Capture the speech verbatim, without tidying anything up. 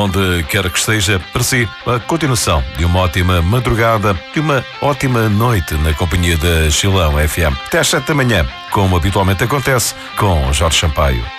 onde quer que esteja, para si, a continuação de uma ótima madrugada e uma ótima noite na companhia da Chilão F M. Até às sete da manhã, como habitualmente acontece, com Jorge Sampaio.